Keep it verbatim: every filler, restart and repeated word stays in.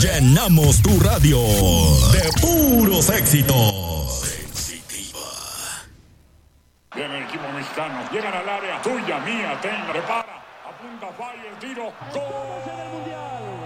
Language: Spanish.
Llenamos tu radio de puros éxitos. Sensitiva. Viene el equipo mexicano. Llegan al área. Tuya, mía, ten, prepara. Apunta, falla, el tiro. ¡Gol!